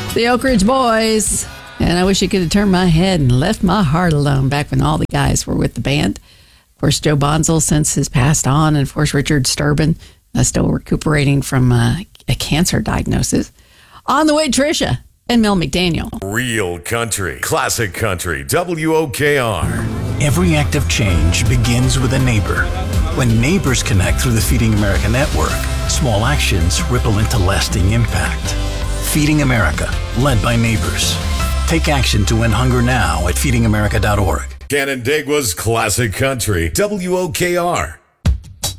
The Oak Ridge Boys. And I wish you could have turned my head and left my heart alone back when all the guys were with the band. Of course, Joe Bonzel since has passed on. And of course, Richard Sturban still recuperating from a cancer diagnosis. On the way, Trisha and Mel McDaniel. Real country, classic country, WOKR. Every act of change begins with a neighbor. When neighbors connect through the Feeding America network, small actions ripple into lasting impact. Feeding America, led by neighbors. Take action to end hunger now at feedingamerica.org. Canandaigua's classic country, WOKR.